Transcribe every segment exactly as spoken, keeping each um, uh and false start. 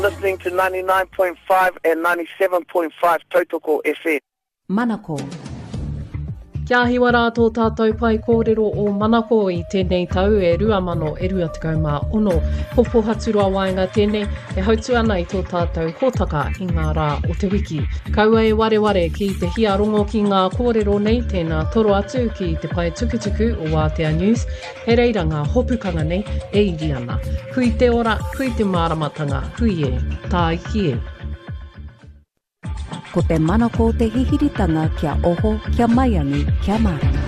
Listening to ninety-nine point five and ninety-seven point five Tautoko F M. Manako. Kia hiwa rātou tātou pai kōrero o Manako i tēnei tau e rua mano e rua tekau mā ono. Ko Pohaturua Waenga tēnei e hautu ana i tō tātou hōtaka i ngā rā o te wiki. Kaua e ware ware ki te hia rongo ki ngā kōrero nei tēnā toro atu ki te pai tukutuku o Wātea News. He reira ngā hopukanga nei e iri ana. Hui te ora, hui te māramatanga, hui e, tā iki e. Ko te manako te hihiritanga kia oho, kia maiangi, kia marama.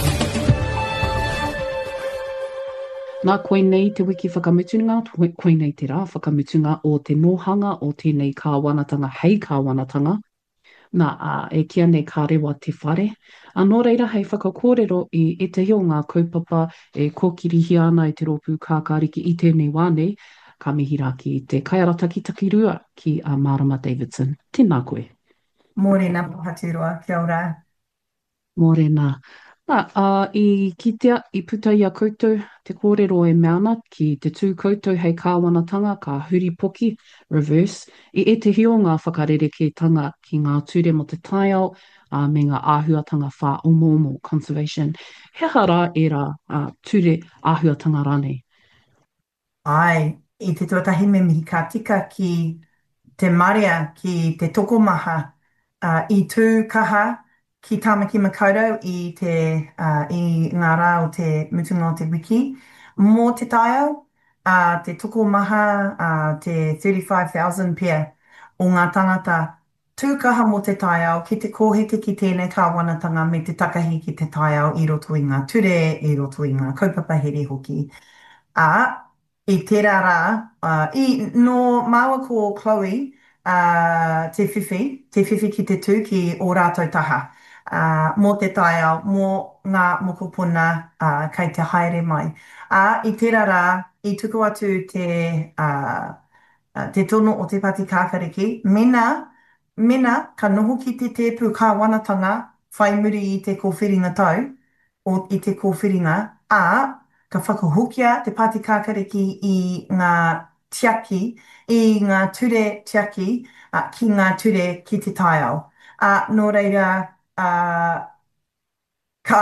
Nā koe nei te wiki whakamutunga, koe nei te rā whakamutunga o te nōhanga o tēnei kāwanatanga, hei kāwanatanga. Nā uh, e kia nei kā rewa te whare. Anō reira hei whakakōrero i e te hio ngā kaupapa e kōkirihi ana i te rōpū kākāriki i tēnei wā nei, ka mihi rā ki te kaiarata ki takirua ki a uh, Marama Davidson. Tēnā koe. Mōrena Pohaturua, kia ora. Mōrena. Nā, uh, i kitea, i puta i a koutou, te kōrero e meana ki te tū koutou hei kāwanatanga, ka huri poki, reverse, i e te hio ngā whakarereketanga ki ngā ture mo te taiao, uh, me ngā āhuatanga whā omo omo, conservation. He hara e rā uh, ture āhuatanga rānei? Ai, i te tuatahi me mihi ka tika ki te marea, ki te tokomaha, uh, i tū kaha, ki Tāmaki Makaurau i, te, uh, i ngā rā o te mutunga o te wiki. Mō te taiao, uh, te tokomaha, uh, te thirty-five thousand pia o ngā tangata tūkaha mō te taiao, ki te kōhete ki tēnei kāwanatanga me te takahi ki te taiao i roto i ngā ture, i roto i ngā kaupapa here hoki. A, i tērā rā, uh, i no māua ko Chloe, uh, te whiwhi, te whiwhi ki te tū ki o rātou taha. Uh, mō te taiao, mō ngā mokopuna uh, kei te haere mai. A, i tērā rā, i tuku atu te, uh, uh, te tono o te pati kākariki, mena, mena ka noho ki te tēpū kāwanatanga whai muri i te kōwhiringa tau, o i te kōwhiringa, a, ka whakahokia te pāti kākariki i ngā tiaki, i ngā ture tiaki, uh, ki ngā ture ki te taiao. Uh, nō reira, uh, ka,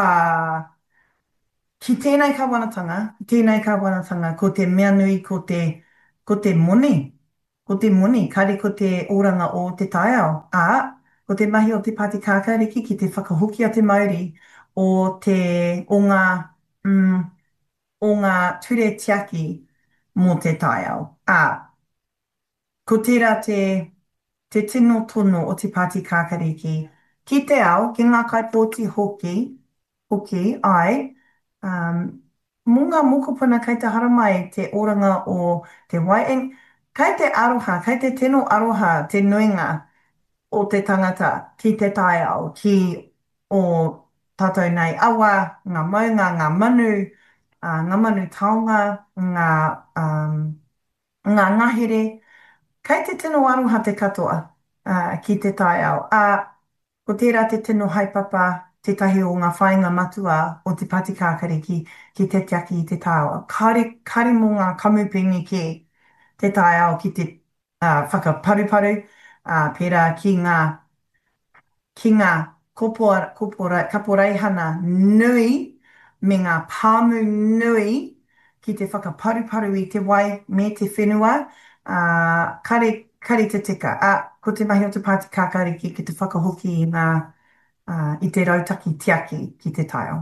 ki tēnei kāwanatanga, tēnei kāwanatanga, ko te mea nui, ko te, ko te moni, ko te moni, kare ko te oranga o te taiao. A, ko te mahi o te pāti kākariki ki te whakahokia te mauri o te, o ngā, mm, o ngā ture tiaki mō te taiao. A, ko tērā te, te tino tono o te pāti kākariki. Ki te ao, ki ngā kaipōti hoki, hoki, ai, um, mō ngā mokopuna kei te haramai te oranga o te waieng, kei te aroha, kei te tino aroha, te nuinga o te tangata ki te taiao, ki o tātou nei awa, ngā maunga, ngā manu, uh, ngā manu taonga, ngā, um, ngā ngahere, kei te tino aroha te katoa uh, ki te taiao. A, ko tērā te tino haipapa, tetahi o ngā whāinga matua o te pāti kākariki ki te tiaki i te tāua. Kare, kare mō ngā kamupingi ki te taiao ki te uh, whakaparuparu, uh, pērā ki ngā, ki ngā kopora, kopora, kaporeihana nui, me ngā pāmu nui, ki te whakaparuparu i te wai me te whenua, uh, kare, kare te tika. A, ko te mahi o te pāti kākariki ki te whakahoki i ngā Uh, i te rautaki tiaki ki te taiao.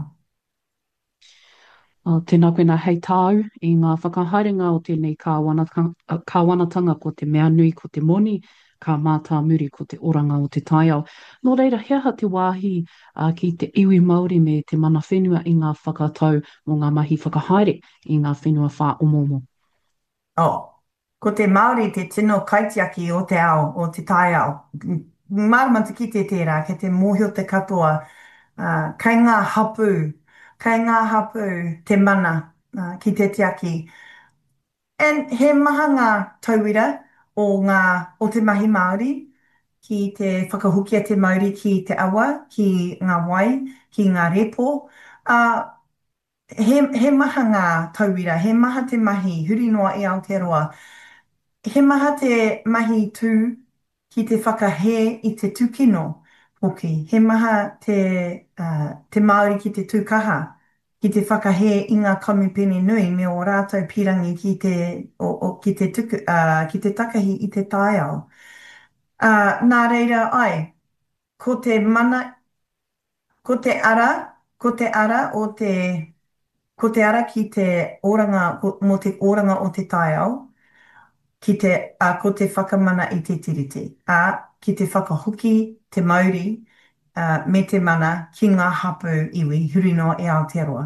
Uh, tēnā koe nā hei tāu i ngā whakahaerenga o tēnei kāwanatanga, kāwanatanga ko te mea nui, ko te moni, ka mātā muri ko te oranga o te taiao. Nō reira, hea te wāhi uh, ki te iwi Māori me te mana whenua i ngā whakatau mō ngā mahi whakahaere i ngā whenua whā omomo. Oh, ko te Māori te tino kaitiaki o te ao, o te taiao. Māramata ki te tērā, ke te mōhio te katoa, uh, kei ngā hapu, kei ngā hapu te mana uh, ki te tiaki. And he maha ngā tauira o, ngā, o te mahi Māori, ki te whakahukia te Māori ki te awa, ki ngā wai, ki ngā repo. Uh, he, he maha ngā tauira, he maha te mahi, huri noa i Aotearoa. he maha te mahi tū ki te whakahē i te tūkino hoki. He maha te, uh, te Māori ki te tūkaha ki te whakahē i ngā kamupene nui me o rātou pirangi ki te, o, o, ki te, tuku, uh, ki te takahi i te tāiao. Uh, nā reira ai, ko te mana, ko te ara, ko te ara o te, ko te ara ki te oranga, ko, mo te oranga o te tāiao, ki te, a ko te whakamana i te tiriti. A ki te whakahoki, te mauri, uh, me te mana ki ngā hapu iwi, huri no e Aotearoa.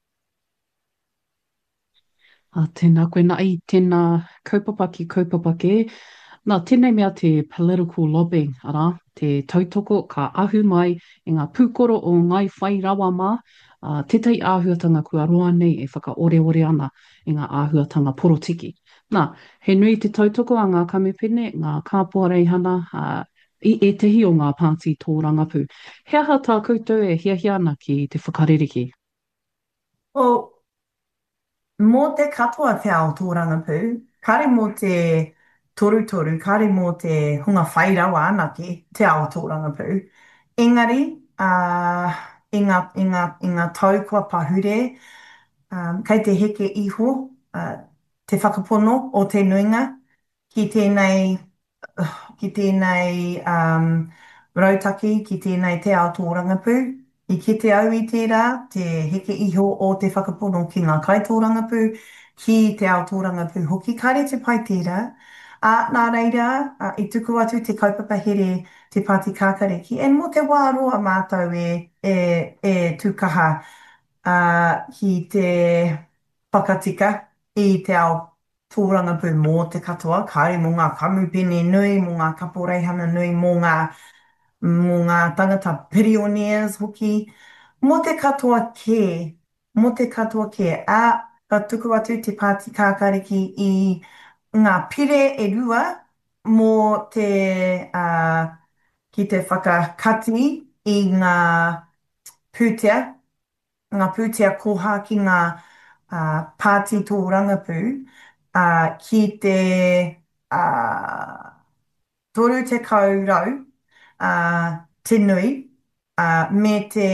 A tēnā koe nā i tēnā kaupapa ki kaupapa ke. Nā, tēnei mea te political lobbying, ara, te tautoko ka ahu mai i ngā pūkoro o ngai whai rawa mā, uh, tētai āhuatanga kua roa nei e whakaore ore ana i ngā āhuatanga porotiki. Nā, he nui te tautoko a ngā kamupene, ngā kāpua reihana, uh, i e tehi o ngā pāti tō rangapū. He aha tā koutou e hiahia ana ki te whakaririki? O, mō te katoa te ao tō rangapū, kare mō te torutoru, kare mō te hunga whairawa anake te ao tō rangapū. Engari, uh, i, ngā, i, ngā, i ngā tau kua pahure, um, kei te heke iho, uh, te whakapono o te nuinga, ki tēnei, uh, ki tēnei um, rautaki, ki tēnei te ao tō rangapū. I kite au i tērā, te heke iho o te whakapono ki ngā kai tō rangapū, ki te ao tō rangapū hoki, kare te pai tērā. A nā reira, a, i tuku atu te kaupapa here te Pāti Kākariki, e mo te wāroa mātou e, e, e tukaha uh, ki te whakatika i te ao tōrangapū mō te katoa, kāre mō ngā kamupene nui, mō ngā kaporeihana nui, mō ngā, mō ngā tangata pioneers hoki, mō te katoa kē, mō te katoa kē, a ka tuku atu te Pāti Kākariki i ngā pire e rua mō te, uh, ki te whakakati i ngā pūtea, ngā pūtea koha ki ngā uh, pāti tō rangapū uh, ki te uh, toru te kaurau uh, te nui uh, me te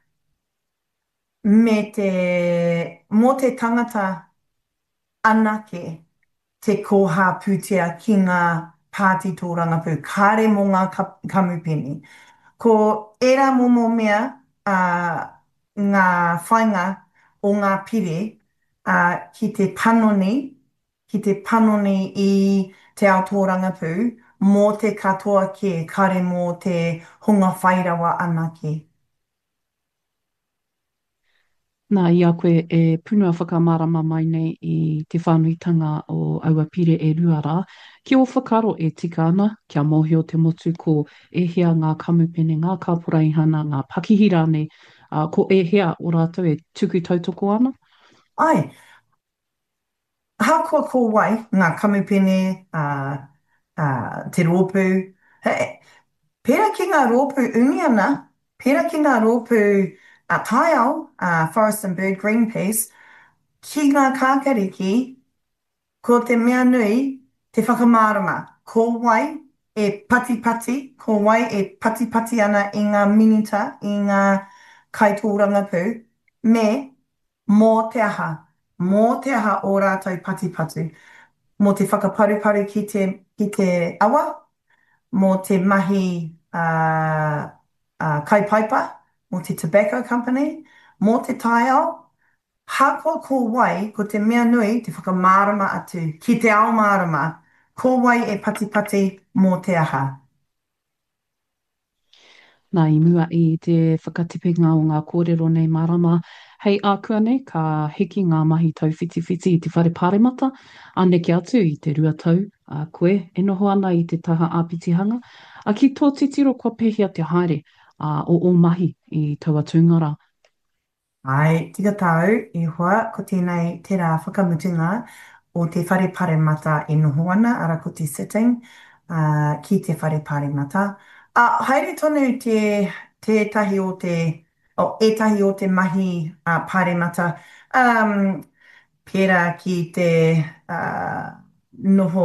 me te mō te tangata anake te koha pūtea ki ngā pāti tō rangapū, kāre mō ngā kamupene. Ko era momo mea uh, ngā whainga o ngā pire uh, ki te panoni, ki te panoni i te ao tō rangapū, mō te katoa ke kare mō te hunga whairawa anake. Nā, i a koe e punua whakamārama mai nei i te whānuitanga o aua pire e ruara. Ki o whakaro e tika ana, kia mōhio te motu ko e hea ngā kamupene, ngā kāporeihana, ngā pakihira nei, uh, ko e hea o rātou e tuku tautoko ana? Ai, hākua ko wai ngā kamupene, uh, uh, te rōpū. He, pērā ki ngā rōpū umi ana, pērā ki ngā rōpū a uh, taiao, uh, Forest and Bird Greenpeace, ki ngā kākariki, ko te mea nui, te whakamārama. Ko wai e pati pati, ko wai e pati pati ana i ngā minita, i ngā kaitōrangapū, me mō te aha, mō te aha o rātou pati pati. Mō te whakaparuparu ki te, ki te awa, mō te mahi uh, uh, kaipaipa, mō te tobacco company, mō te taiao, hākua ko wai, ko te mea nui, te whakamārama atu, ki te ao mārama, ko wai e pati pati mō te aha. Nā, i mua i te whakatipinga o ngā kōrero nei marama. Hei ākua nei, ka hiki ngā mahi tau whiti whiti i te whare pāremata, aneke atu i te rua tau, a koe, e noho ana i te taha āpitihanga, a ki tō titiro kua pehia te haere a, o o mahi i taua tūngara. Ai, tika tau, i hoa, ko tēnei te rā whakamutunga o te whare pāremata e noho ana, ara ko te sitting, uh, ki te whare pāremata. A uh, haere tonu te, te tahi o te, o e tahi o te mahi uh, pāremata, um, pērā ki te uh, noho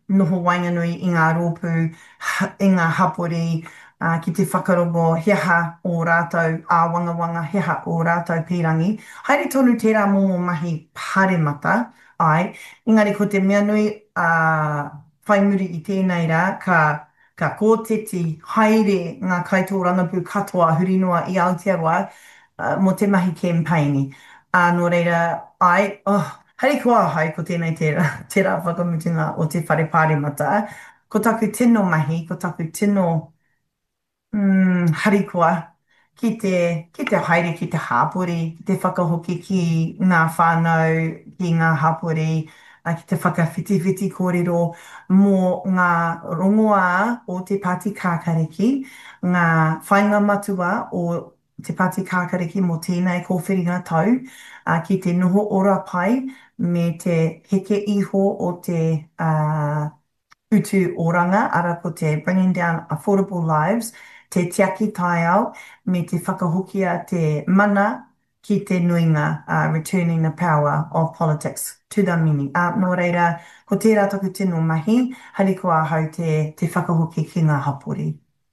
noho wainganui i ngā rōpū, ha- i ngā hapori, uh, ki te whakarongo heha o rātou, a wanga wanga heha o rātou pirangi. Haere tonu tērā momo mahi pāremata, ai, engari ko te mea nui uh, whai muri i tēnei rā, ka, ka kōteti haere ngā kaitō rangapū katoa hurinoa i Aotearoa uh, mo te mahi campaigni. Uh, nō reira, ai, oh, hei kua hai ko tēnei tērā, tērā whakamutunga o te whare pāremata. Ko taku tino mahi, ko taku tino mm, harikoa ki te, ki te haere, ki te hāpori, ki te whakahoki ki ngā whānau, ki ngā hāpori, a ki te whakawhitiwhiti kōrero mō ngā rongoā o te pāti kākariki, ngā whainga matua o te pāti kākariki mō tēnei kōwhiringa tau, a ki te noho ora pai me te heke iho o te uh, utu oranga, ara ko te Bringing Down Affordable Lives, te tiaki tai au, me te whakahokia te mana ki te nuinga, uh, Returning the Power of Politics to the Mini. Uh, nō reira, ko tērā taku tino mahi, hari ko ahau te, te whakahoki ki ngā hapori.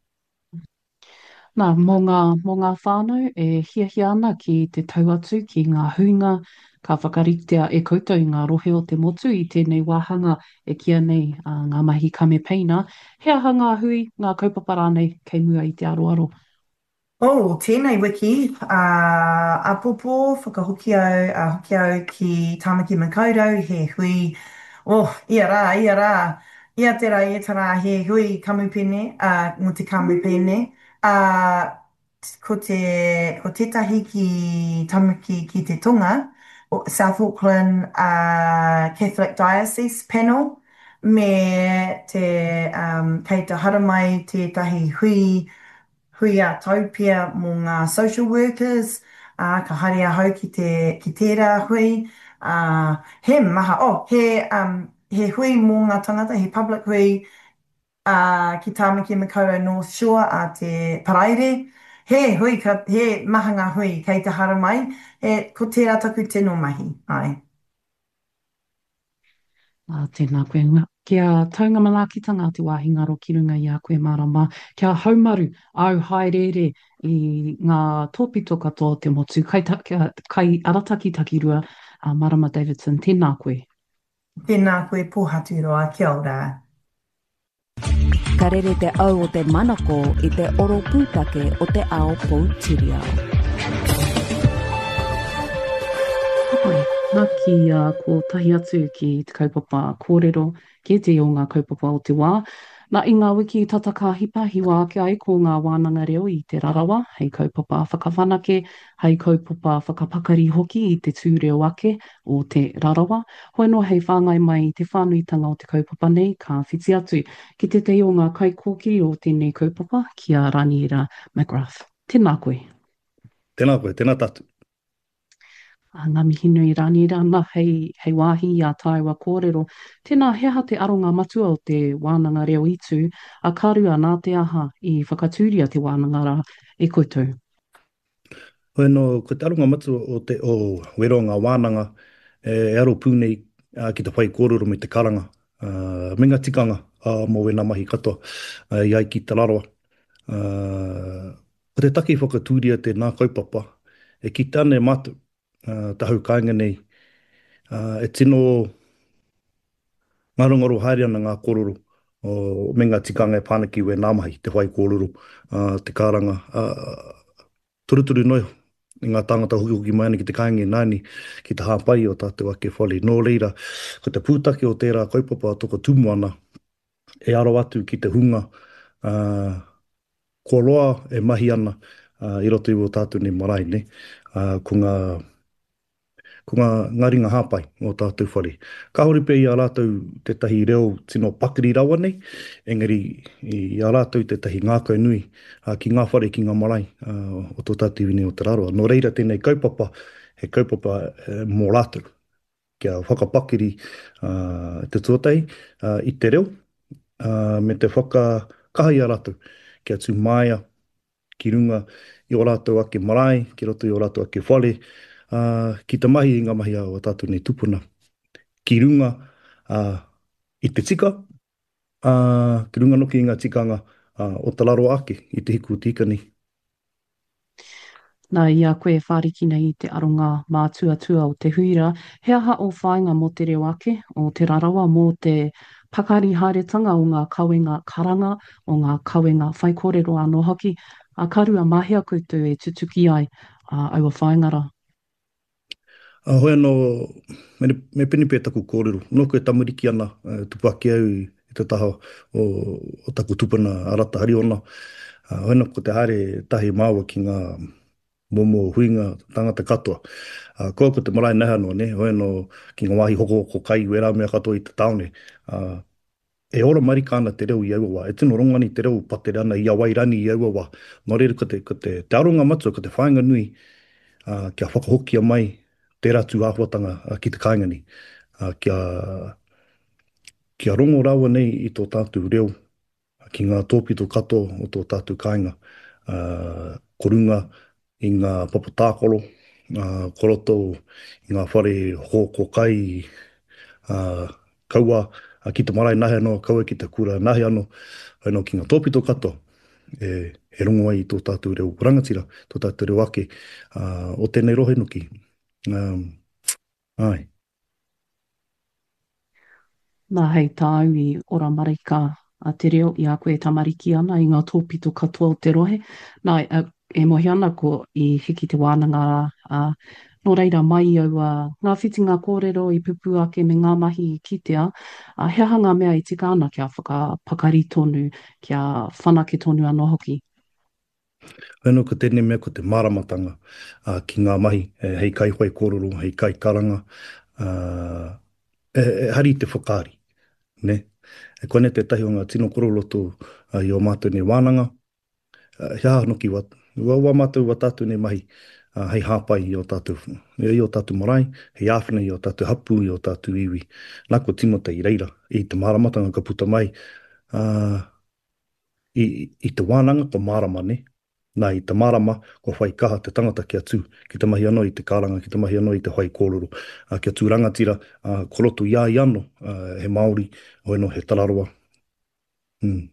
Nā, mō ngā, mō ngā whānau e hiahia ana ki te tauatu ki ngā huinga, ka whakaritea e koutou i ngā rohe o te motu i tēnei wāhanga e kia nei uh, ngā mahi kamepeina. Hea ha ngā hui, ngā kaupapa rānei kei mua i te aroaro. Oh, tēnei wiki, uh, a popo, whakahoki au, a hoki au ki Tāmaki Makaurau, he hui, oh, ia rā, ia rā, ia te rā, ia te rā, he hui kamupene, uh, mo te kamupene, uh, ko te, ko tētahi ki Tāmaki ki te Tonga, o South Auckland uh, Catholic Diocese Panel, me te, um, kei te haramai tētahi hui, hui a taupia mō ngā social workers, uh, ka haere ahau ki, te, ki tērā hui. Uh, he maha, oh, he, um, he hui mō ngā tangata, he public hui uh, ki Tāmaki Makaurau North Shore a te Paraire. He hui, ka, he maha ngā hui kei te hara mai, he, ko tērā taku tino mahi, ai. Uh, tēnā koe. Ngā, kia taunga malakitanga te wāhi ngaro ki runga i a koe marama. Kia haumaru au haerere i ngā tōpito katoa te motu. Kai, ta, kia, kai arataki takirua uh, Marama Davidson. Tēnā koe. Tēnā koe pōhaturoa, kia ora. Ka rere te au o te manako i te oro pūtake o te ao Poutireo. Hoi, nā ki uh, ko tahi atu ki te kaupapa kōrero, ki te o ngā kaupapa o te wā. Nā i ngā wiki tataka hipa hiwa ake ai ko ngā wānanga reo i te rarawa, hei kaupapa whakawhanake, hei kaupapa whakapakari hoki i te tūreo ake o te rarawa. Hoi no hei whāngai mai i te whānuitanga o te kaupapa nei, ka whiti atu ki te te o ngā kai kōkiri o tēnei kaupapa, kia Raniera McGrath. Tēnā koe. Tēnā koe, tēnā tatu. Uh, ngā mihi nui Raniera, nā hei, hei wāhi i a tāua kōrero. Tēnā heha te aronga matua o te wānanga reo itu, a kārua nā te aha i whakatūria te wānanga rā e koutou. Hoi no, ko te aronga matua o te o wero ngā wānanga, e aro pūnei uh, ki te whai kōrero me te karanga, uh, me ngā tikanga uh, mō wena mahi katoa, uh, i ai ki te raroa. Uh, ko te taki whakatūria te nā kaupapa, e ki tāne mātu, Uh, tahau kāinga nei, uh, e tino ngarongaro haere ana ngā kōrero o me ngā tikanga e pānaki we nāmahi, te whai kōrero, uh, te kāranga. Uh, turuturu noi, i ngā tāngata hoki hoki mai ana ki te kāinga e nāni, ki te hāpai o tātou ake whale. Nō reira, ko te pūtake o tērā kaupapa toko tumu ana, e aro atu ki te hunga, uh, ko roa e mahi ana, uh, i roto i o tātou ne marae, ne? Uh, ko ngā ko ngā, ngā ringa hāpai o tātou whare. Ka hori pē i a rātou te tahi reo tino pakiri rawa nei, engari i a rātou te tahi ngākau nui uh, ki ngā whare ki ngā marae uh, o tō tātou wini o te raroa. Nō reira tēnei kaupapa, he kaupapa uh, mō rātou, kia whakapakiri uh, te tuatai uh, i te reo, uh, me te whakakaha i a rātou, kia tū māia ki runga i o rātou ake marae, ki roto i o rātou ake whare, Uh, ki te mahi i ngā mahi a o tātou nei tupuna. Ki runga uh, i te tika, Uh, ki runga no ki ngā tikanga uh, o te laro ake i te hiku tīkani. Nā ia koe whāriki nei i te aronga mātua-tua o te huira, he aha o whāinga mō te reo ake, o te rarawa mō te pakari haeretanga o ngā kawenga karanga, o ngā kawenga whaikōrero anō hoki, a karua mahia koutou e tutuki ai a aua whaingara. A hoi anō, me, me pini pē taku kōrero, no koe tamariki ana, uh, tupu ake au i te taha o, o taku tupuna arata hari ona. Uh, hoi anō ko te haere tahi māua ki ngā momo huinga tangata katoa. Uh, koa ko te marae neha noa, ne? Hoi anō ki ngā wāhi hoko hoko kai wera mea katoa i te taone. Uh, e ora marika ana te reo i aua. E tino rongani te reo patere ana i awairani i aua. Nō reira ko te, ko te, te aronga matua, ko te whainga nui, uh, kia whakahokia mai te ratu āhuatanga uh, ki te kāingani. Uh, kia, kia rongo rawa nei i tō tātou reo, uh, ki ngā tōpito kato o tō tātou kāinga. Uh, korunga i ngā papatākoro, uh, koroto i ngā whare hoko kai, uh, kaua, uh, ki te marae nahe anō, kaua ki te kura nahe anō, anō ki ngā tōpito kato, e, e rongo ai i tō tātou reo rangatira, tō tātou reo ake, uh, o tēnei rohe nuki. Um, ai. Nā hei tāu i ora marika a te reo i a koe tamariki ana i ngā tōpito katoa o te rohe. Nā, e, e mohi ana ko i hiki te wānanga a nō reira mai au a ngā whitinga kōrero i pupu ake me ngā mahi i kitea, a he hanga mea i tika ana kia whakapakari tonu, kia whanake tonu anō hoki. Heno ko tēnei mea ko te māramatanga uh, ki ngā mahi, e, hei kai whai kōrero, hei kai karanga, uh, e, e hari te whakaari, ne? E kone te tahi o ngā tino koroloto uh, i o mātou nei wānanga, uh, he aha noki wat, ua ua mātou wa tātou nei mahi, uh, hei hāpai i o tātou, i o tātou marae, hei āwhina i o tātou hapu, i o tātou iwi. Nā ko timota i reira, i te māramatanga ka puta mai, uh, i, i te wānanga ko mārama, ne? Nā i te marama, ko whai kaha te tangata kia tū, ki te mahi anō i te kāranga, ki te mahi anō i te whai kōrero, uh, kia tū rangatira, uh, koroto ia i anō, uh, he Māori, hoi no he Tararoa. Mm.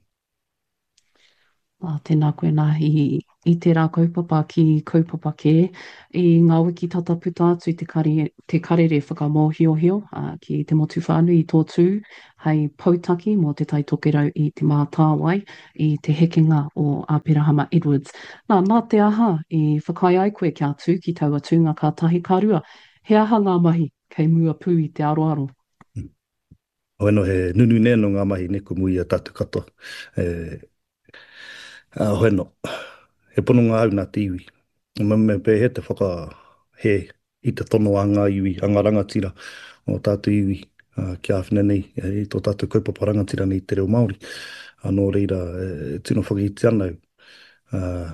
Uh, tēnā koe nā i, i te rā kaupapa ki kaupapa ke, i ngā wiki tata puta atu i te, kare, te karere whakamōhiohio uh, ki te motu whānui i tō tū, hei pautaki mō te tai tokerau i te mātāwai i te hekenga o Āpirahama Edwards. Nā, nā te aha i whakai ai koe kia tū ki taua tūnga ka tahi kārua, he aha ngā mahi kei mua pū i te aroaro. Mm. Hoi no he nunu nēno ngā mahi neko mui a tātou katoa. E, Uh, hoi no, he pono ngā au nā te iwi. Me, me pē he te whaka he i te tono a ngā iwi, a ngā rangatira o tātou iwi uh, ki āwhina nei, i tō tātou kaupapa rangatira nei te reo Māori. Anō reira, e, tino whakahiti ana au. Uh,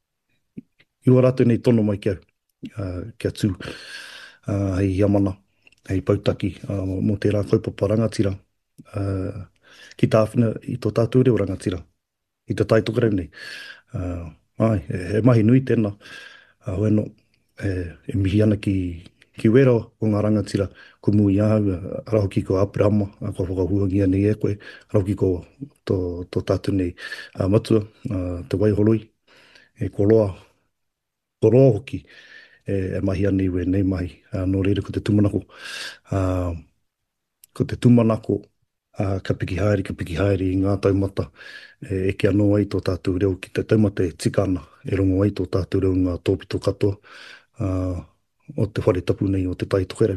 iwa rātou nei tono mai ki au, uh, kia tū, uh, hei hiamana, hei pautaki, uh, mō te rā kaupapa rangatira, uh, ki tā āwhina i tō tātou reo rangatira. I te tai tokerau nei. Uh, ai, e, he mahi nui tēnā. Uh, hoi no, e, e mihi ana ki, ki wera o ngā rangatira, ko mui ahau, araho ki ko Āpirahama, ko whakahuangia nei e koe, araho ki ko tō, tō tātou nei uh, matua, uh, te waiholoi, e ko loa, ko loa hoki, e, e mahi ana iwe nei mahi, uh, no reira ko te tumanako. Uh, ko te tumanako, Uh, ka piki haere, ka piki haere i ngā taumata e, e ke anō ai tō tātou reo ki te taumata e tika ana e rongo ai tō tātou reo ngā tōpito katoa uh, o te whare tapu nei o te tai tokerau.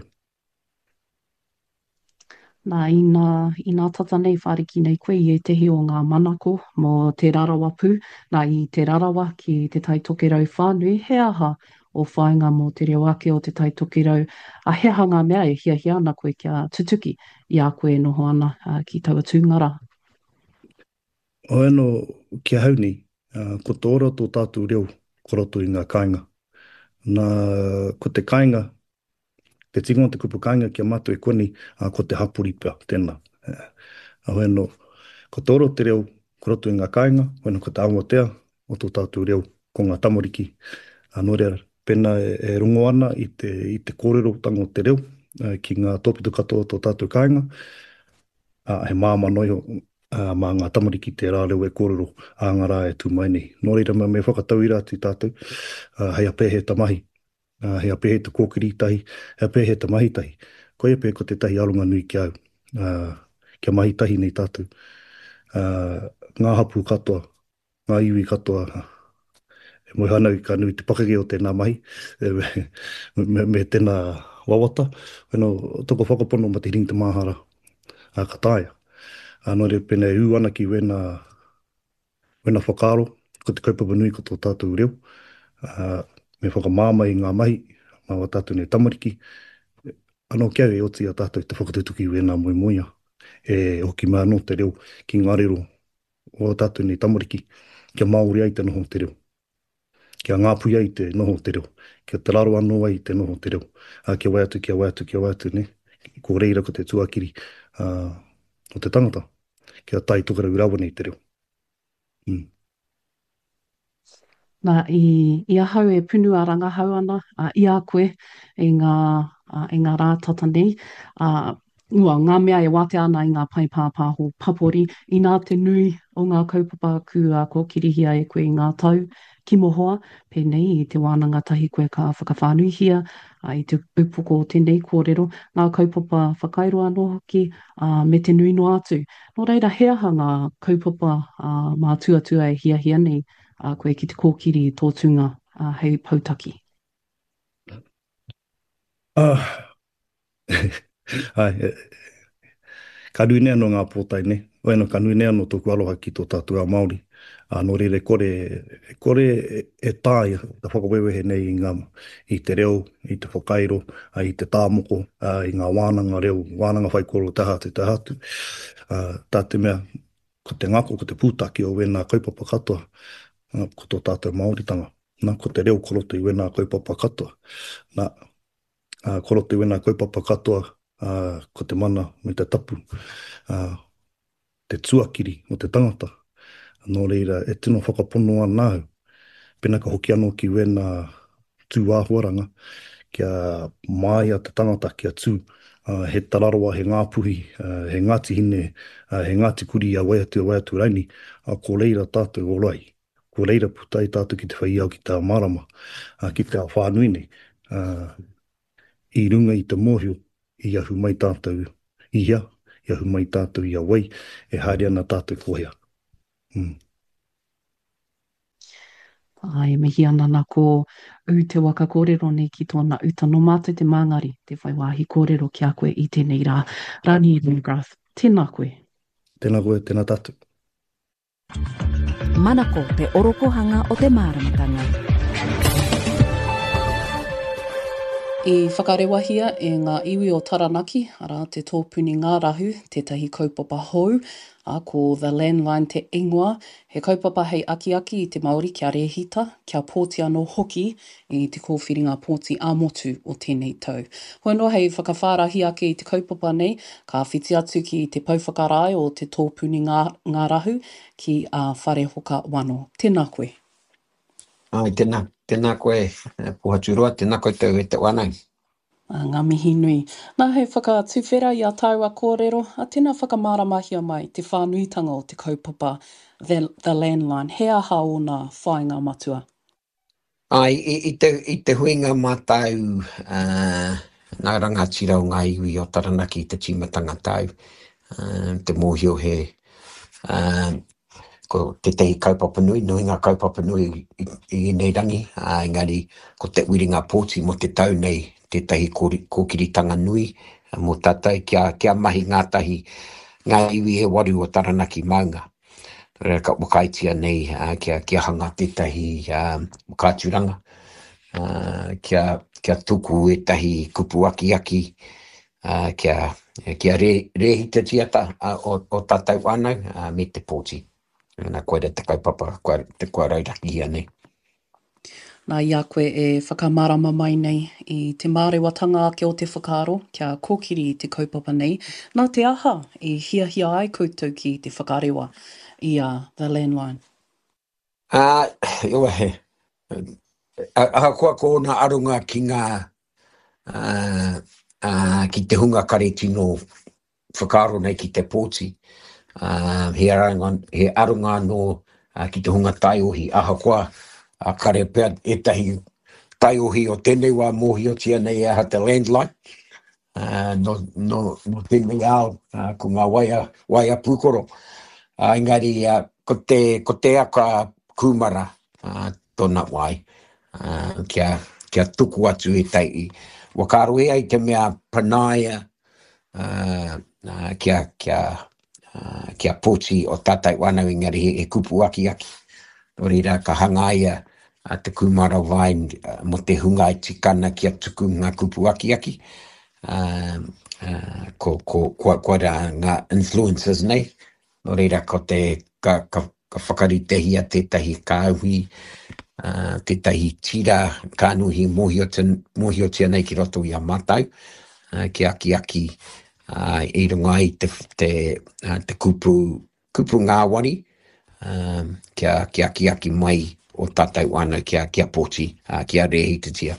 Nā, i nā, i nā tata nei whariki nei koe i e tehi o ngā manako mō te rarawa pū, nā i te rarawa ki te tai tokerau whānui, he aha o whainga mō te reo ake o te tai tokerau, a he hanga mea e hia hia ana koe kia tutuki i a koe noho ana uh, ki taua tūngara. O eno kia hau ni, uh, ko te ora tō tātou reo koroto i ngā kāinga. Nā, ko te kāinga, te tingo te kupu kāinga kia mātou e koni, uh, ko te hapuripa tēnā. Uh, o eno, ko te ora te reo koroto i ngā kāinga, o eno ko te awatea o tō tātou reo ko ngā tamariki. Anō rea, pēnā e, e rungo ana i te, i te kōrero tanga o te reo, uh, ki ngā tōpito katoa tō tātou kāinga. Uh, he māma noi, uh, mā ngā tamariki te rā reo e kōrero a ngā rā e tū mai nei. Nō reira me whakatau i rā tī tātou, uh, hei ape he tamahi, uh, hei ape he te kōkiri tahi, hei ape he te mahi tahi. Ko e pe ko te tahi aronga nui ki au, uh, kia mahi tahi nei tātou. Uh, ngā hapu katoa, ngā iwi katoa, e moi hanau i ka nui te pakake o tēnā mahi, e, me, me, me tēnā wawata, weno toko whakapono ma te ring te mahara a ka tāia. Anō re pene ū ana ki wena, wena whakaro, ko te kaupapa nui ko tō tātou reo, uh, me whakamāma i ngā mahi, mā tātou ne tamariki, anō kia e oti a tātou te whakatutuki wena moi moia, e hoki mā no te reo ki ngā rero o tātou ne tamariki, kia Māori ai te noho te reo. Kia ngāpui ai te noho te reo, kia te raro anō ai te noho te reo, uh, kia waiatu, kia waiatu, kia waiatu, ne? Ko reira ko te tuakiri uh, o te tangata, kia tai tokara urawa nei te reo. Mm. Nā, i, i ahau e punu a rangahau ana, uh, i a koe, e ngā, uh, e ngā rātata nei, uh, ua, ngā mea e wate ana i ngā pai pāpāho papori, i nā te nui o ngā kaupapa kua ko kirihia e koe i ngā tau, ki mohoa, pēnei i te wānanga tahi koe ka whakawhānuihia, uh, i te upoko o tēnei kōrero, ngā kaupapa whakairo anō hoki, uh, me te nui no atu. Nō reira, he aha ngā kaupapa uh, mā tuatua e hia hia nei, uh, koe ki te kōkiri tō tunga uh, hei pautaki. Uh, ai, ka nui nea no ngā pōtai ne, oeno ka nui nea no tōku aloha ki tō tātua Māori. Uh, nō rere kore, kore e, e tāia, ta whakawewehe nei i, ngā, i te reo, i te whakairo, uh, i te tāmoko, uh, i ngā wānanga reo, wānanga whaikoro te hatu, te hatu. Uh, tā te mea, ko te ngako, ko te pūtaki o wena kaupapa katoa, uh, ko tō tātou Māoritanga. Nā, ko te reo koroto i wena kaupapa katoa. Nā, uh, koroto i wena kaupapa katoa, uh, ko te mana me te tapu, uh, te tuakiri o te tangata. Nō reira, e tino whakapono anāu, pena ka hoki anō ki wena tū āhuaranga, kia māia te tangata kia tū, uh, he tararoa, he ngāpuhi, uh, he ngāti hine, uh, he ngāti kuri a waiatu a waiatu raini, uh, ko reira tātou orai, ko reira putai tātou ki te whaiau ki tā marama, uh, ki te whānui nei, uh, i runga i te mōhio, i ahu mai tātou ia, i ahu mai tātou ia wai, e haere ana tātou kohea. Mm. Ai, mihi ana nā ko u te waka kōrero nei ki tōna uta no mātou te māngari, te whaiwāhi kōrero ki a koe i tēnei rā. Rani Lundgrath, tēnā koe. Tēnā koe, tēnā tātou. Manako te orokohanga o te māramatanga. I whakarewahia e ngā iwi o Taranaki, ara te tōpuni ngā rahu, tētahi kaupapa hou, a ko The Landline te ingoa, he kaupapa hei aki-aki i te Māori kia rehita, kia pōti anō hoki i te kōwhiringa pōti ā-motu o tēnei tau. Hoi no hei whakawhārahi ake i te kaupapa nei, ka whiti atu ki te pauwhakarai o te tōpuni ngā, ngā rahu ki a uh, Whare Hoka Wano. Tēnā koe. Ai, tēnā, tēnā koe, puhaturua, tēnā koe tau e te wanai. Ngā mihi nui. Nā hei whakatuwhera i a tāua kōrero, a tēnā whakamaramahia mai te whānuitanga o te kaupapa The, the Landline. He aha o nā whāinga matua? Ai, i, i, te, i te huinga mātau, uh, nā rangatira o ngā iwi o Taranaki i te timatanga tau, uh, te mōhio he, uh, ko te tehi kaupapa nui, nui ngā kaupapa nui i, i nei rangi, uh, engari ko te wiringa pōti mo te tau nei, te tahi kōkiritanga nui, mō tātai kia, kia mahi ngā tahi, ngā iwi he waru o Taranaki maunga. Rea ka wakaitia nei, uh, kia, kia hanga te tahi uh, kāturanga, uh, kia, kia tuku e tahi kupu aki aki, uh, kia, kia re, rehita tiata uh, o, o tātou anau uh, me te pōti. Nā koe te kaupapa, koe te kua rauraki hia nei. Nā ia koe e whakamarama mai nei i te mārewatanga ake o te whakaaro, kia kōkiri i te kaupapa nei. Nā te aha i hia hia ai koutou ki te whakarewa i a uh, The Landline. Ah, uh, iwa he. Aha kua kōna arunga ki ngā, uh, uh, ki te hunga kare tino whakaaro nei ki te pōti. Uh, he, aranga, he arunga no uh, ki te hunga taiohi aha koa a uh, kare pia e tahi taiohi o tēnei wā mōhio tia nei aha te landline. Uh, no, no, no tēnei ao uh, ko ngā waia, waia pūkoro. Uh, engari, uh, ko, te, ko te aka kumara uh, tōna wai. Uh, kia, kia tuku atu e tai i. Wakaru e ai te mea panaia uh, uh, kia, kia, uh, kia pōti o tātai wānau engari he, he kupu aki aki. Nō reira ka hangaia uh, te kumara vai uh, mo te hunga i tikana kia tuku ngā kupu aki aki. Uh, uh, ko, ko, ko, ko ra ngā influencers nei. Nō reira ko te ka, ka, ka whakaritehi a tētahi kāhui, uh, tētahi tira kānuhi mohio, mohio tia nei ki roto i a mātau, uh, ki aki aki uh, i runga i te, te, uh, te kupu, kupu ngāwari, um, kia, kia aki aki mai o tātou ana kia, kia pōti, uh, kia rehi te tia.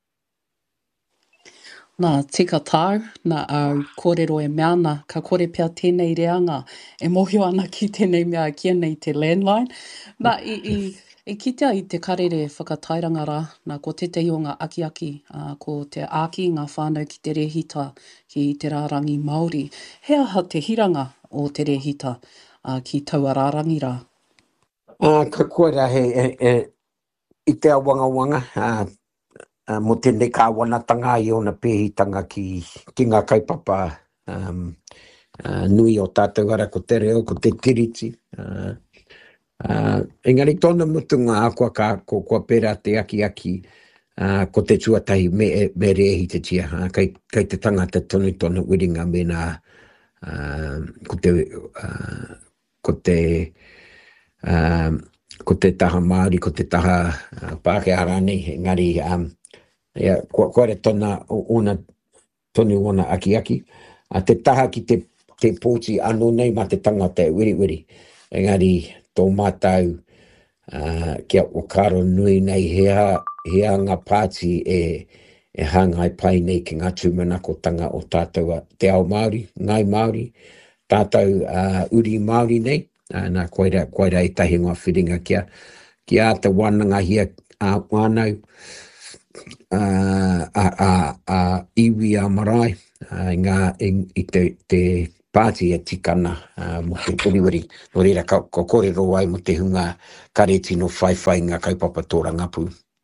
Nā tika tāu, nā au kōrero e meana, ka kore pia tēnei reanga, e mohio ana ki tēnei mea kia nei te landline. Nā i, i, i kitea i te karere whakatairanga rā, nā ko te te o ngā aki aki, uh, ko te āki ngā whānau ki te rehita ki te rārangi Māori. He aha te hiranga o te rehita uh, ki taua rārangi rā? Uh, ka koera he, he, he, i te awanga wanga, uh, Uh, mo tēnei ka wanatanga i ona pēhitanga ki, ki ngā kaipapa um, uh, nui o tātou ara ko te reo, ko te tiriti. Uh, uh, engari tōna mutunga a kua ka ko kua pera te aki aki uh, ko te tuatahi me, me rehi te tia. Uh, kai, kai te tangata tonu tonu wiringa me nā uh, ko te uh, ko te uh, ko te taha Māori, ko te taha uh, Pākehā rānei, engari um, ia ko ko re tona ona tonu ona aki aki a te taha ki te te pōti anō nei ma te tangata e wiri wiri engari tō mātau uh, kia okaro nui nei hea hea ngā pāti e e hangai pai nei ki ngā tūmanako tanga o tātou te ao Māori, ngai Māori, tātou uh, uri Māori nei uh, nā koira koira i tahi ngā whiringa kia kia te wananga hia a uh, wānau Uh, a, a, a iwi a marae, uh, ngā i, i te, te pāti e tikana uh, mo te puriwiri. No reira ka, ka kōrero ai mo te hunga kareti no whaiwhai ngā kaupapa tōra ngapu.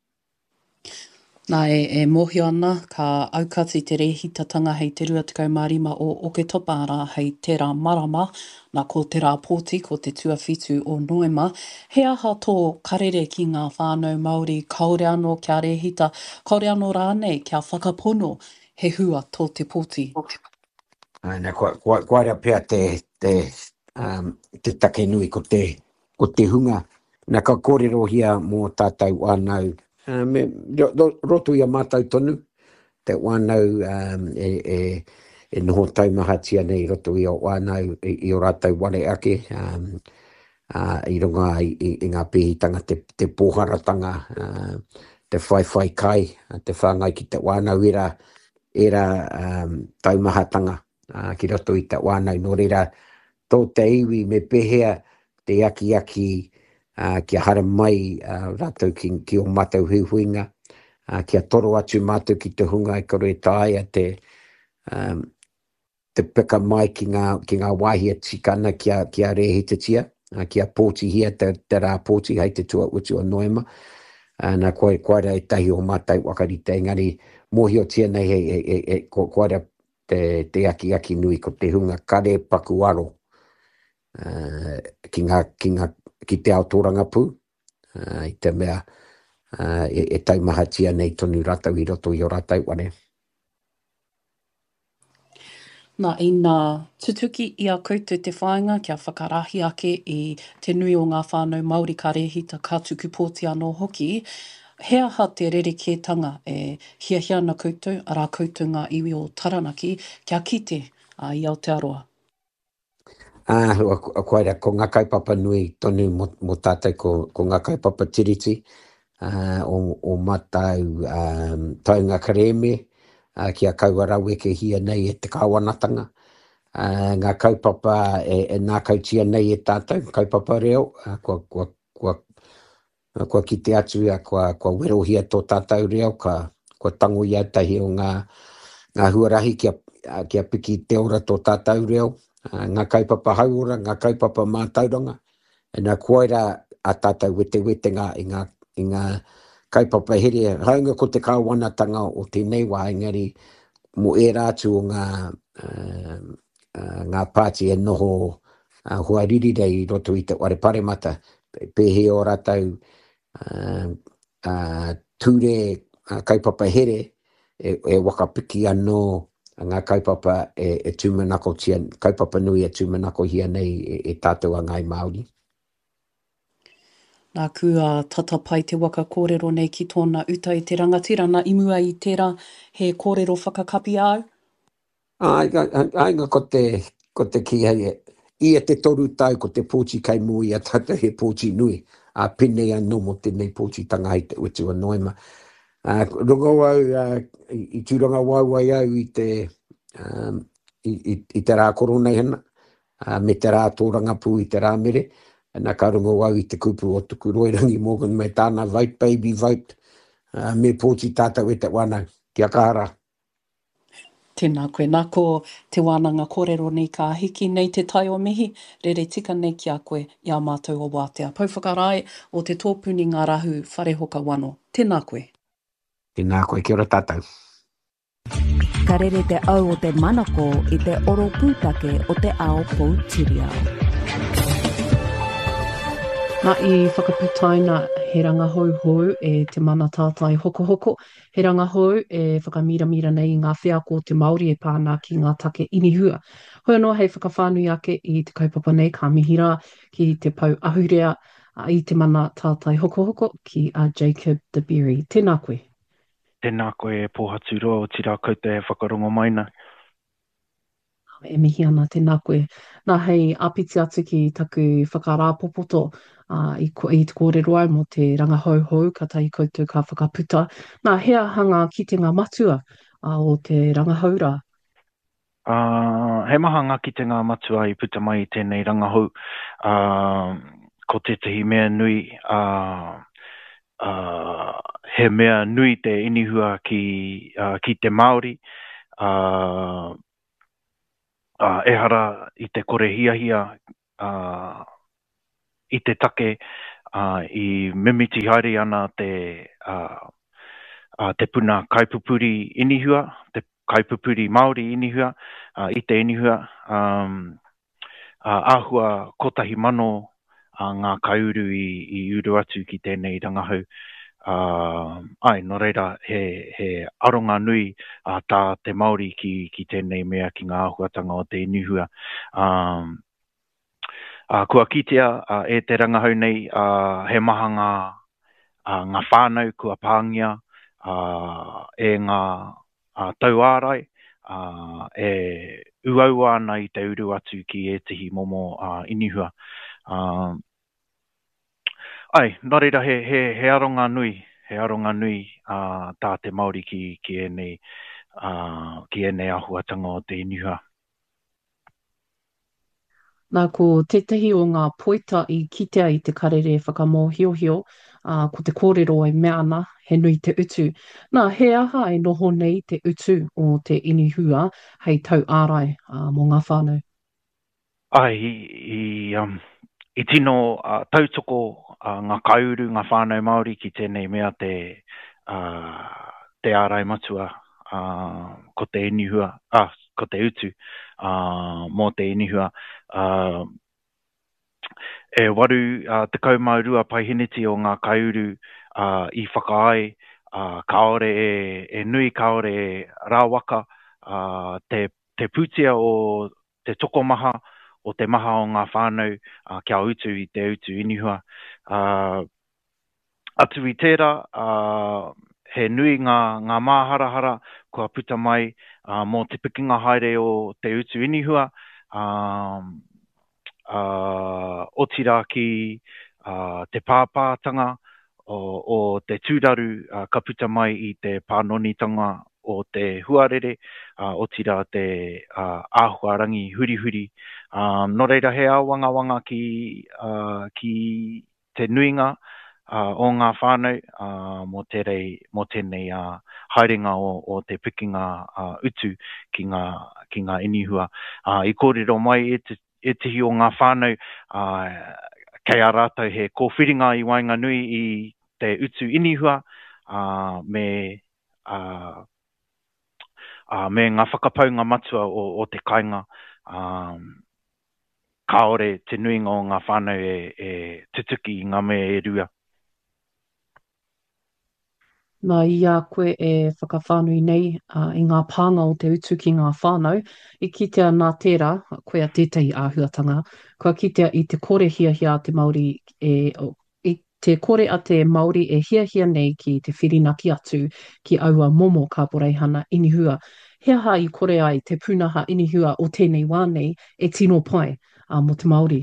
Nā e, e mohio ana ka aukati te rehitatanga hei te rua tekau mārima o Oke Topara hei te rā marama, nā ko te rā pōti ko te tuawhitu o Noema. He aha tō karere ki ngā whānau Māori, kaore anō kia rehita, kaore anō rānei kia whakapono he hua tō te pōti. Nā kua, kua, kua rea pia te, te, um, te take nui ko te, ko te hunga. Nā ka kōrero hia mō tātou anau. Uh, me, ro, roto ia mātau tonu, te wānau um, e, e, e noho taumahatia nei roto ia wānau i, i o rātau ware ake, um, uh, i runga i, i, i ngā pēhitanga, te, te pōharatanga, uh, te whaiwhai kai, uh, te whāngai ki te wānau era, era um, taumahatanga uh, ki roto i te wānau, no reira tō te iwi me pehea te aki aki Uh, kia hara mai uh, rātou ki, ki o mātou huihuinga, uh, kia toro atu mātou ki te hunga i karo e tāia te, um, te peka mai ki ngā, ki ngā wāhia tikana kia, kia rehi te tia, uh, kia pōti hia, te, te rā pōti hei te tua utu o Noema. Uh, nā koe koera e tahi o mātou wakarite, engari mōhio tia nei he, he, he, he koera te, te aki aki nui ko te hunga kare paku aro. Uh, ki ngā, ki ngā ki te aotoranga pū, uh, i te mea uh, e, e taumahatia nei tonu rātau i roto i o rātau wane. Nā i nā tutuki i a koutou te whāinga kia whakarahi ake i te nui o ngā whānau Māori ka rehita ka tuku pōti anō hoki. He aha te rerekētanga e hia hia na koutou, arā koutou ngā iwi o Taranaki, kia kite uh, i Aotearoa. Ah, uh, koera, ko ngā kaipapa nui tonu mo, mo tātou ko, ko ngā kaipapa tiriti uh, o, o matau um, taunga kareme uh, kia kauarau e ke hia nei e te kāwanatanga uh, ngā kaupapa e, e nā kautia nei e tātou, kaupapa reo, uh, kua, kua, kua, kua ki te atu ia, kua, kua werohia tō tātou reo, ka, kua tango ia tahi o ngā, ngā huarahi kia, kia piki te ora tō tātou reo, uh, ngā kaupapa hauora, ngā kaupapa mātauranga, e nā koera a tātou wete wete ngā, i ngā, i ngā kaupapa here, haunga ko te kāwanatanga o tēnei wā, engari, mo e rātu o ngā, uh, uh, ngā pāti e noho uh, hua riri rei roto i te ware paremata, pehe o rātou uh, uh, ture uh, kaupapa here, e, e wakapiki anō ngā kaupapa e, e tūmanako tia, kaupapa nui e tūmanako hia nei e, e tātou a ngai Māori. Nā kua tata pai te waka kōrero nei ki tōna uta i te rangatira, nā imua i tērā he kōrero whakakapi au? Ai, ai, ngā ko te, ko te ki hei, ia te toru tau ko te pōchi kai mui a tata he pōchi nui, a pene anō mo tēnei pōchi tanga i te utu a noema. Uh, runga wau, uh, i, i tūranga wau ai au i te, um, i, i, i te rā korona hana, uh, me te rā tōranga pū i te rā mere, nā ka runga wau i te kupu o tuku Roirangi Morgan me tāna vote, baby vote, uh, me pōti tātou e te wānau, kia kāra. Tēnā koe, nā ko te wānanga kōrero nei ka hiki nei te tai o mihi, rere tika nei ki a koe i a mātou o wātea. Pauwhakarai o te tōpuni ngā rahu wharehoka wano. Tēnā koe. Tēnā koe, kia ora tātou. Ka rere te au o te manako i te oro pūtake o te ao Poutireo. Nā i whakaputaina he rangahauhau e te mana tātai hoko hoko. He rangahau e whakamiramira nei ngā whea ko te Māori e pānā ki ngā take inihua. Hoi anō hei whakawhānui ake i te kaupapa nei ka mihira ki te pau ahurea i te mana tātai hoko hoko ki a Jacob de Berry. Tēnā koe. Tēnā koe pōhatu roa o tira koutou e whakarongo maina. E mihi ana, tēnā koe. Nā hei apiti atu ki taku whakarāpopoto uh, i, ko, i te kōrero ai mo te rangahauhau, ka tai koutou ka whakaputa. Nā hea hanga ki te ngā matua uh, o te rangahaura. Uh, he maha ngā ki te ngā matua i puta mai i tēnei rangahau. Uh, ko te tehi mea nui, uh, uh, he mea nui te inihua ki, uh, ki te Māori. Uh, Uh, e hara i te kore hia hia uh, i te take uh, i mimiti haere ana te uh, uh, te puna kaipupuri inihua, te kaipupuri Māori inihua, uh, i te inihua um, uh, āhua kotahi mano uh, ngā kaiuru i, i uru atu ki tēnei rangahau. Uh, ai, no reira, he, he aronga nui uh, tā te Māori ki, ki tēnei mea ki ngā ahuatanga o te inihua. Um, uh, kua kitea uh, e te rangahau nei, uh, he maha ngā, uh, ngā whānau kua pāngia, uh, e ngā uh, tauārai, uh, e uau ana i te uru atu ki e tihi momo uh, inihua. Uh, Ai, nā reira, he, he, he aronga nui, he aronga nui uh, tā te Māori ki, ki enei, uh, ki enei ahuatanga o te inihua. Nā ko tētahi o ngā poita i kitea i te karere whakamohiohio, uh, ko te kōrero e mea ana, he nui te utu. Nā, he aha e noho nei te utu o te inihua, hei tau ārai uh, mō ngā whānau. Ai, i, i, um, i tino uh, tautoko uh, ngā kauru, ngā whānau Māori ki tēnei mea te, uh, te ārai matua uh, ko te inihua, ah, ko te utu uh, mō te inihua. Uh, e waru uh, te kaumaurua paihiniti o ngā kauru uh, i whakaai, uh, kaore e, e nui, kaore e rāwaka, uh, te, te pūtia o te tokomaha, o te maha o ngā whānau uh, kia utu i te utu inihua. Uh, atu i tērā, uh, he nui ngā, ngā māharahara kua puta mai uh, mō te pikinga haere o te utu inihua. Uh, uh, o tira ki uh, te pāpātanga o, o te tūraru uh, ka puta mai i te pānonitanga o te huarere, uh, o tira te uh, āhuarangi huri huri. Um, no reira he awanga wanga ki, uh, ki te nuinga uh, o ngā whānau uh, mo, te rei, mo tēnei uh, haerenga o, o te pikinga uh, utu ki ngā, ki ngā inihua. Uh, I kōrero mai e te, e te hi o ngā whānau uh, kei a rātou he kōwhiringa i Wainganui i te utu inihua uh, me, uh, uh, me ngā whakapaunga matua o, o te kainga. Um, Kaore te nuinga o ngā whānau e, e tutuki i ngā mea e rua. Nā ia koe e whakawhānui nei uh, i ngā pānga o te utu ki ngā whānau. I kitea nā tērā, koe a tētahi āhuatanga, kua kitea i te kore hia hia a te Māori, e, i te kore a te Māori e hia hia nei ki te whirinaki atu ki aua momo ka poreihana inihua. Hea ha i kore ai te pūnaha inihua o tēnei wānei e tino pai uh, mo te Māori.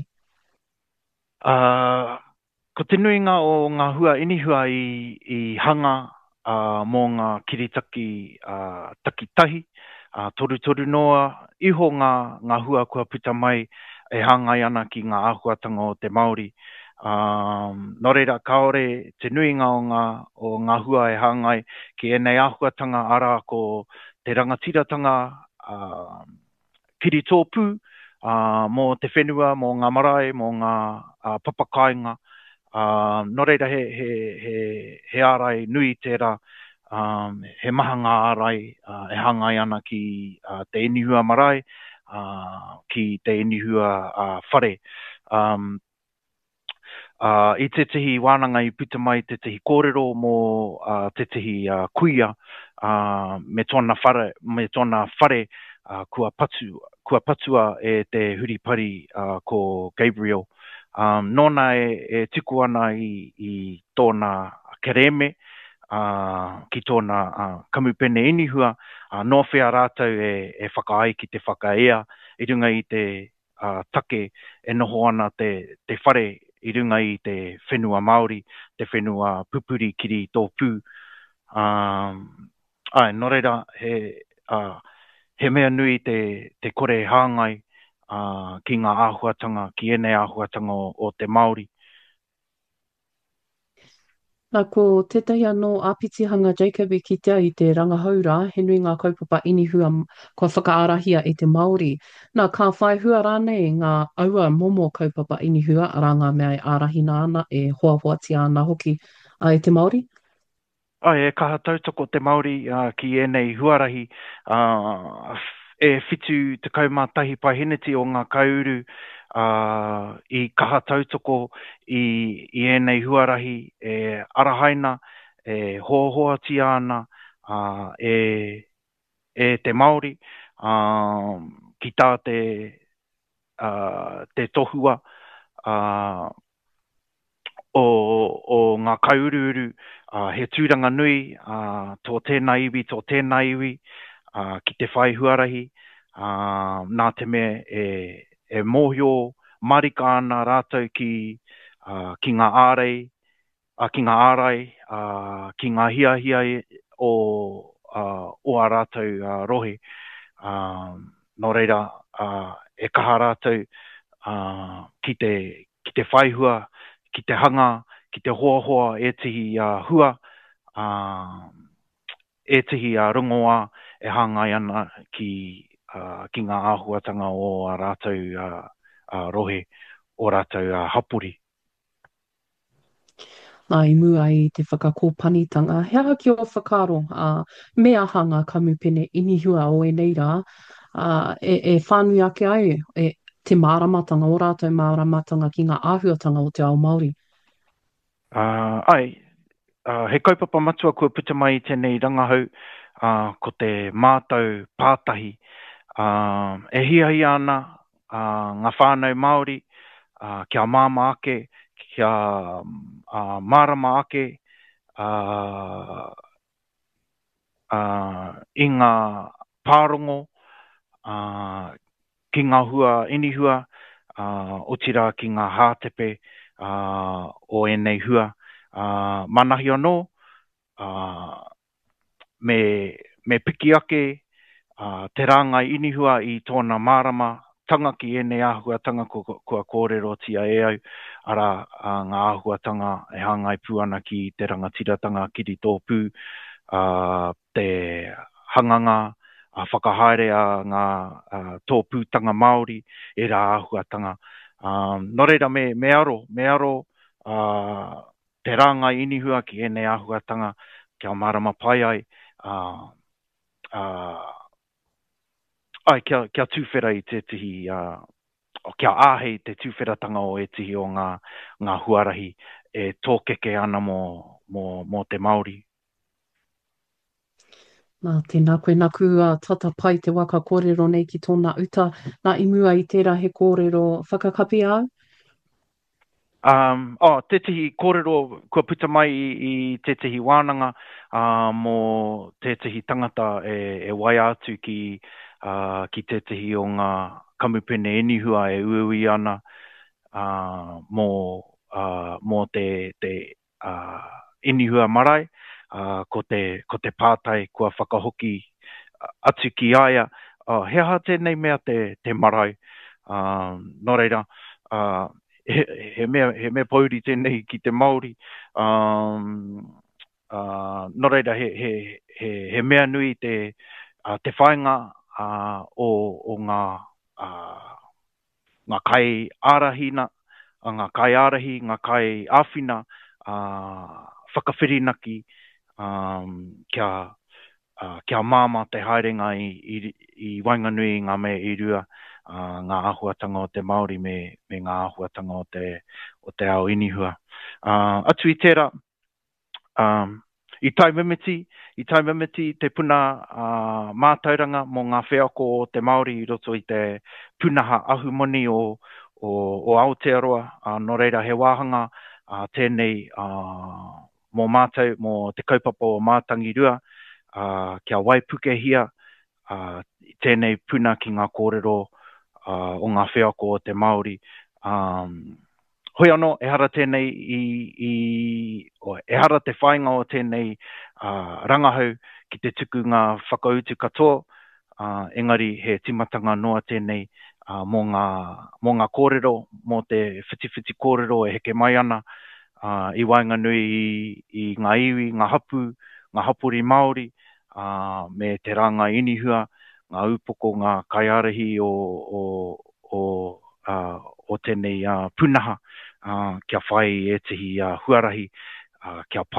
Uh, ko te nuinga o ngā hua inihua i, i hanga uh, mō ngā kiritaki uh, takitahi, uh, toru toru noa, iho ngā, ngā hua kua puta mai e hangai ana ki ngā āhuatanga o te Māori. Um, no reira, kaore te nuinga o ngā, o ngā hua e hangai ki enei āhuatanga ara ko te rangatiratanga uh, kiri tōpū, uh, mō te whenua, mō ngā marae, mō ngā uh, papakainga. Uh, no reira, he, he, he, he ārai nui tērā, um, he maha ngā ārai uh, e hangai ana ki uh, te inihua marae, uh, ki te inihua uh, whare. Um, uh, I te tehi wānanga i puta mai te tehi kōrero mō uh, te tehi uh, kuia, uh, me tōna whare, me tōna whare uh, kua, patu, kua patua e te huripari uh, ko Gabriel. Um, nōna e, e tiku ana i, i tōna kereme, uh, ki tōna uh, kamupene inihua, uh, no whea rātou e, e whakaai ki te whakaea, i runga i te uh, take e noho ana te, te whare, i runga i te whenua Māori, te whenua pupuri kiri tōpū. Um, ai, no reira, he, uh, he mea nui te, te kore hāngai, Uh, ki ngā āhuatanga, ki ene āhuatanga o, o te Māori. Nā ko tētahi anō āpitihanga Jacob i kitea i te rangahaura, he nui ngā kaupapa inihua kua whakaarahia i te Māori. Nā ka whai hua rānei ngā aua momo kaupapa inihua, ara ngā mea e ārahina ana, e hoa hoatia ana hoki uh, i te Māori? Ai, e kaha tautoko te Māori uh, ki enei huarahi, uh, e whitu te kaumātahi paiheneti o ngā kauru uh, i kaha tautoko i, i enei huarahi e arahaina, e hohoatia ana uh, e, e te Māori uh, ki tā te, uh, te tohua uh, o, o ngā kaururu uh, he tūranga nui uh, tō tēnā iwi, tō tēnā iwi Uh, ki te whai huarahi, uh, nā te mea e, e mōhio marika ana rātou ki, uh, ki ngā ārei, uh, ki ngā ārai, uh, ki ngā hia hia o, uh, o a rātou uh, rohe. Uh, no reira, uh, e kaha rātou uh, ki, te, ki te whaihua, ki te hanga, ki te hoa hoa e tihi uh, hua, uh, e tihi uh, rungoa, e hangai ana ki, uh, ki ngā āhuatanga o a rātou uh, uh, rohe, o rātou uh, hapuri. Nā i mua i te whakakōpanitanga. Hea ki o whakaro, uh, mea hanga kamupene inihua o e nei rā, uh, e, e whānui ake ai, e te māramatanga o rātou māramatanga ki ngā āhuatanga o te ao Māori. Uh, ai, uh, he kaupapa matua kua puta mai i tēnei rangahau, Uh, ko te mātou pātahi. Uh, e hia hia ana uh, ngā whānau Māori, uh, kia māma ake, kia uh, mārama ake, uh, uh, i ngā pārongo, uh, ki ngā hua inihua, uh, o tira ki ngā hātepe uh, o enei hua. Uh, manahi anō, uh, me, me piki ake uh, te rāngai inihua i tōna marama, tanga ki ene āhuatanga kua, kua kōrero tia e au, ara uh, ngā āhuatanga e hāngai puana ki te rangatiratanga kiri tōpū, uh, te hanganga, a uh, whakahaere a ngā uh, tōpūtanga Māori e rā āhuatanga. Um, no reira me, me aro, me aro uh, te rāngai inihua ki ene āhuatanga kia marama pai ai, uh, uh, ai kia, kia tūwhera i te tihi, uh, o kia āhei te tūwheratanga o e tihi o ngā, ngā huarahi e tōkeke ana mō, mō, mō te Māori. Nā, tēnā koe nā kua tata pai te waka kōrero nei ki tōna uta. Nā i mua i tērā he kōrero whakakapi au? Um, oh, te tihi kōrero kua puta mai i, i te tihi wānanga uh, mō te tihi tangata e, e wai atu ki, uh, ki te tihi o ngā kamupene inihua e uiui ana uh, mō, uh, mō te, te uh, inihua marae. Uh, ko te, ko te pātai kua whakahoki uh, atu ki aia, uh, he aha tēnei mea te, te marae. Uh, no reira, uh, he, he, mea, he mea pauri tēnei ki te Māori. Um, uh, no reira, he, he, he, he mea nui te, uh, te whainga uh, o, o ngā, uh, ngā kai ārahina, uh, ngā kai ārahi, ngā kai āwhina, uh, whakawhirinaki, Um, kia, uh, kia māma te haerenga i, i, i Wainganui ngā me i rua uh, ngā āhuatanga o te Māori me, me ngā āhuatanga o te, o te ao inihua. Uh, atu i tērā, um, i tai mimiti, i tai mimiti te puna uh, mātauranga mō ngā wheako o te Māori i roto i te punaha ahumoni o, o, o Aotearoa, uh, no reira he wāhanga uh, tēnei uh, mō mātou, mō te kaupapa o mātangi rua, uh, kia waipukehia, uh, tēnei puna ki ngā kōrero uh, o ngā wheako o te Māori. Um, hoi anō, e hara tēnei i, i o, e hara te whainga o tēnei uh, rangahau ki te tuku ngā whakautu katoa, uh, engari he timatanga noa tēnei uh, mō, ngā, mō ngā kōrero, mō te whitiwhiti kōrero e heke mai ana, Uh, i Wainganui i, i ngā iwi, ngā hapu, ngā hapuri Māori, uh, me te ranga inihua, ngā upoko, ngā kaiarahi o, o, o, uh, o tēnei uh, punaha, uh, kia whai e tihi uh, huarahi, uh, kia